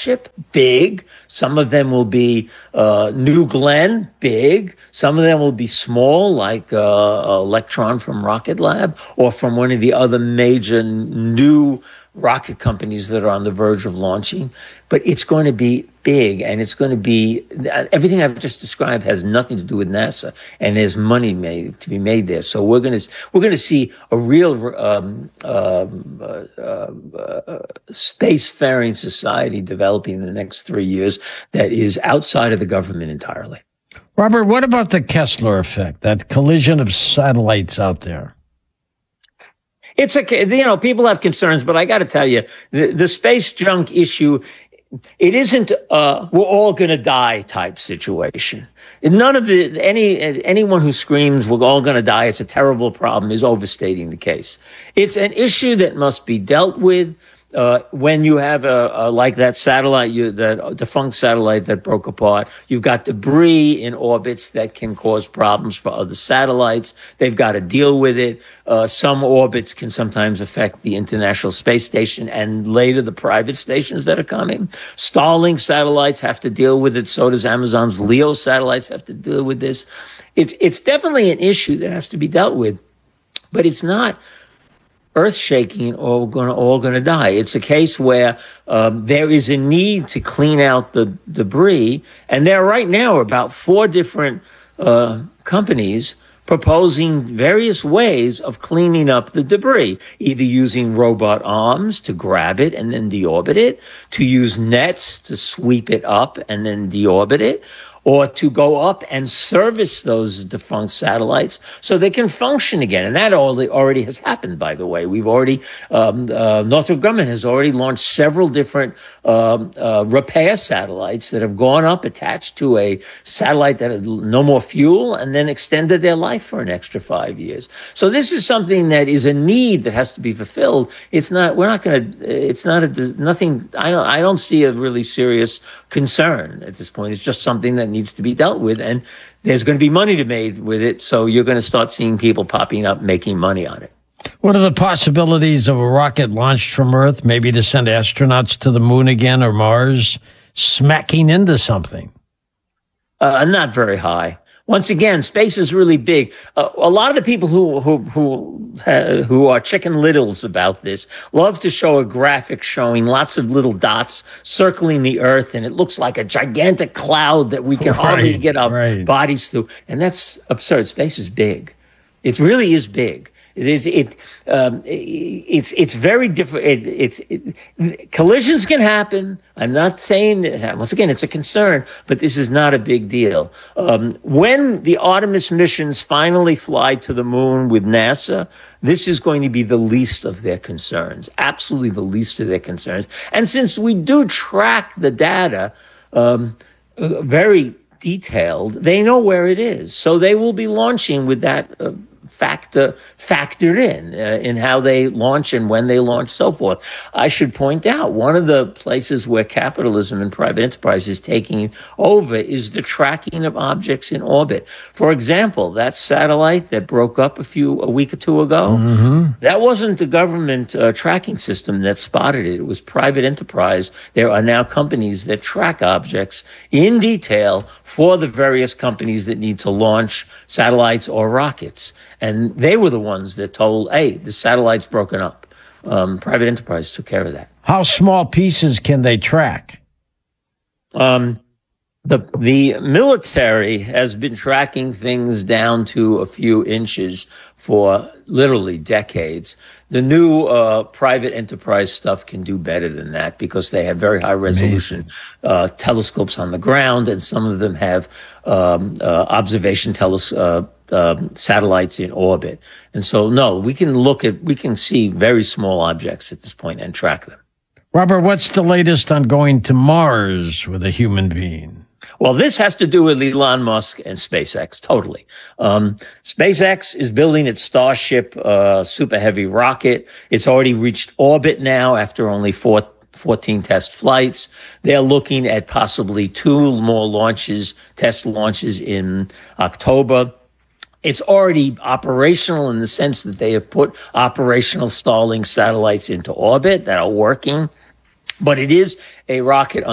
Starship, big. Some of them will be New Glenn, big. Some of them will be small, like Electron from Rocket Lab, or from one of the other major new rocket companies that are on the verge of launching. But it's going to be big, and it's going to be everything I've just described has nothing to do with NASA, and there's money to be made there. So we're going to see a real spacefaring society developing in the next 3 years that is outside of the government entirely. Robert, what about the Kessler effect, that collision of satellites out there? It's people have concerns, but I got to tell you, the space junk issue, it isn't we're all going to die type situation. None of anyone who screams we're all going to die, it's a terrible problem, is overstating the case. It's an issue that must be dealt with. When you have like that satellite, that defunct satellite that broke apart, you've got debris in orbits that can cause problems for other satellites. They've got to deal with it. Some orbits can sometimes affect the International Space Station and later the private stations that are coming. Starlink satellites have to deal with it. So does Amazon's LEO satellites have to deal with this. It's definitely an issue that has to be dealt with, but it's not earth-shaking or all going to die. It's a case where there is a need to clean out the debris, and there right now are about 4 different companies proposing various ways of cleaning up the debris, either using robot arms to grab it and then deorbit it, to use nets to sweep it up and then deorbit it, or to go up and service those defunct satellites so they can function again. And that already has happened, by the way. We've already, Northrop Grumman has already launched several different repair satellites that have gone up attached to a satellite that had no more fuel and then extended their life for an extra 5 years. So this is something that is a need that has to be fulfilled. I don't see a really serious concern at this point. It's just something that needs to be dealt with, and there's going to be money to be made with it, so you're going to start seeing people popping up making money on it. What are the possibilities of a rocket launched from Earth, maybe to send astronauts to the moon again or Mars, smacking into something? Not very high. Once again, space is really big. A lot of the people who are chicken littles about this love to show a graphic showing lots of little dots circling the Earth, and it looks like a gigantic cloud that we can hardly get our bodies through. And that's absurd. Space is big. It really is big. It's very different. Collisions can happen. I'm not saying that. Once again, it's a concern, but this is not a big deal. When the Artemis missions finally fly to the moon with NASA, this is going to be the least of their concerns, absolutely the least of their concerns. And since we do track the data, very detailed, they know where it is. So they will be launching with that factored in how they launch and when they launch, so forth. I should point out, one of the places where capitalism and private enterprise is taking over is the tracking of objects in orbit. For example, that satellite that broke up a week or two ago, that wasn't the government tracking system that spotted it. It was private enterprise. There are now companies that track objects in detail for the various companies that need to launch satellites or rockets. And they were the ones that told, hey, the satellite's broken up. Private enterprise took care of that. How small pieces can they track? The military has been tracking things down to a few inches for literally decades. The new private enterprise stuff can do better than that because they have very high resolution telescopes on the ground, and some of them have observation satellites in orbit. And so, no, we can see very small objects at this point and track them. Robert, what's the latest on going to Mars with a human being? Well, this has to do with Elon Musk and SpaceX, totally. SpaceX is building its Starship super heavy rocket. It's already reached orbit now after only 14 test flights. They're looking at possibly 2 more test launches in October. It's already operational in the sense that they have put operational Starlink satellites into orbit that are working. But it is a rocket